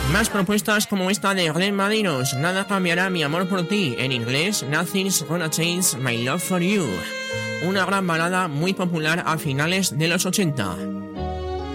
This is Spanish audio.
Más propuestas como esta de Glenn Medeiros, Nada cambiará mi amor por ti, en inglés Nothing's Gonna Change My Love for You, una gran balada muy popular a finales de los 80.